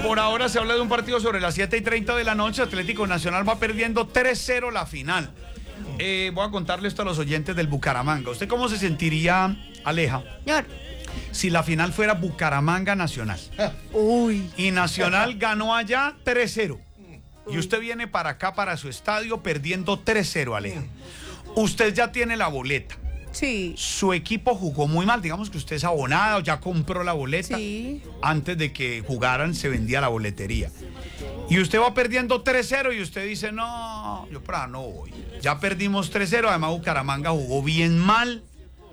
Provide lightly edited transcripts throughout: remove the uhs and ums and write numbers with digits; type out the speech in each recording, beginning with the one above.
Por ahora se habla de un partido sobre las 7:30 de la noche. Atlético Nacional va perdiendo 3-0 la final. Voy a contarle esto a los oyentes del Bucaramanga. ¿Usted cómo se sentiría, Aleja, Señor. si la final fuera Bucaramanga Nacional? Uy. Y Nacional ganó allá 3-0. Y usted viene para acá, para su estadio, perdiendo 3-0, Aleja. Usted ya tiene la boleta. Sí. Su equipo jugó muy mal. Digamos que usted es abonado, ya compró la boleta. Sí. Antes de que jugaran se vendía la boletería. Y usted va perdiendo 3-0 y usted dice, no, yo para no voy. Ya perdimos 3-0, además Bucaramanga jugó bien mal.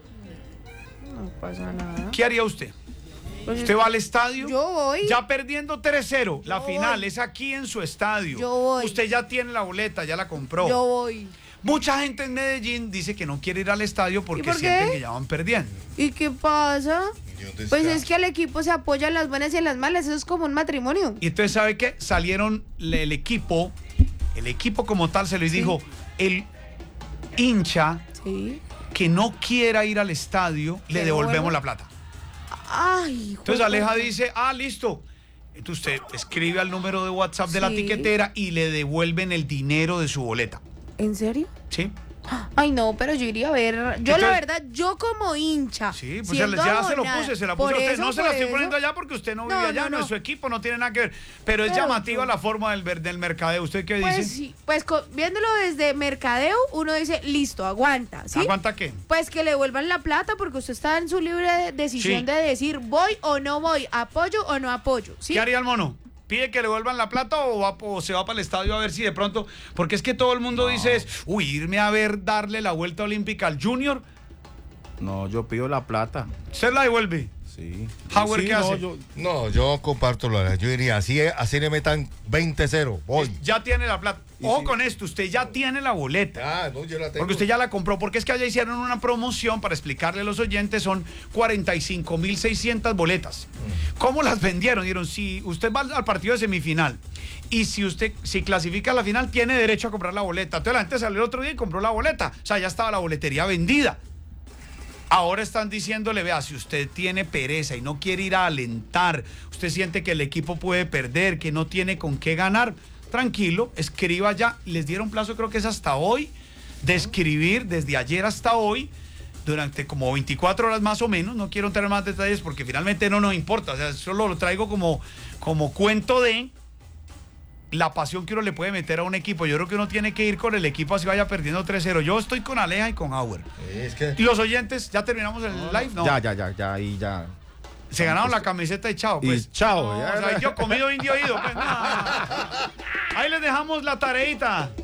No pasa nada. ¿Qué haría usted? Pues ¿Usted va al estadio? Yo voy. Ya perdiendo 3-0, la final voy. es aquí en su estadio. Yo voy. Usted ya tiene la boleta, ya la compró. Yo voy. Mucha gente en Medellín dice que no quiere ir al estadio porque por qué? sienten que ya van perdiendo. ¿Y qué pasa? Pues es que al equipo se apoya en las buenas y en las malas. Eso es como un matrimonio. Y entonces, ¿sabe qué? Salieron el equipo como tal se les dijo, el hincha Sí. que no quiera ir al estadio, le ¿Que devolvemos no? la plata. Ay, hijo Entonces de Aleja puta. dice, listo. Entonces usted escribe al número de WhatsApp de la Sí. tiquetera y le devuelven el dinero de su boleta. ¿En serio? ¿Sí? Ay, no, pero yo iría a ver. Yo, Entonces- la verdad, yo como hincha. Sí, pues siendo ya se lo abonada, puse, se la por puse a usted. eso, No se la por estoy eso. poniendo allá porque usted no vive No, allá, no, no es no. su equipo, no tiene nada que ver. Pero es Pero llamativa yo- la forma del mercadeo. ¿Usted qué Pues dice? sí, pues viéndolo desde mercadeo, uno dice, listo, aguanta, ¿sí? ¿Aguanta qué? Pues que le devuelvan la plata porque usted está en su libre decisión Sí. de decir voy o no voy, apoyo o no apoyo, ¿sí? ¿Qué haría el mono? ¿Pide que le vuelvan la plata o se va para el estadio a ver si de pronto? Porque es que todo el mundo dice, irme a ver darle la vuelta olímpica al Junior. No, yo pido la plata. ¿Usted la devuelve? Sí. Howard, Sí, ¿qué no, hace? No, yo comparto la. Yo diría, así le metan 20-0. Voy. Ya tiene la plata. Y Ojo sí. con esto, usted ya tiene la boleta. No, yo la tengo. Porque usted ya la compró, porque es que allá hicieron una promoción para explicarle a los oyentes, son 45.600 boletas. ¿Cómo las vendieron? Dieron, si usted va al partido de semifinal y si clasifica a la final, tiene derecho a comprar la boleta. Entonces la gente salió el otro día y compró la boleta. O sea, ya estaba la boletería vendida. Ahora están diciéndole, vea, si usted tiene pereza y no quiere ir a alentar, usted siente que el equipo puede perder, que no tiene con qué ganar, tranquilo, escriba ya. Les dieron plazo, creo que es hasta hoy, de escribir desde ayer hasta hoy, durante como 24 horas más o menos. No quiero tener más detalles porque finalmente no nos importa. O sea, solo lo traigo como cuento de la pasión que uno le puede meter a un equipo. Yo creo que uno tiene que ir con el equipo así vaya perdiendo 3-0. Yo estoy con Aleja y con Howard. Es que. ¿Y los oyentes? ¿Ya terminamos el live? No. Ya, y ya. Se ganaron la camiseta y chao, pues. Y chao, No, ya. o sea, yo comido indio oído, pues. No. Ahí les dejamos la tareita.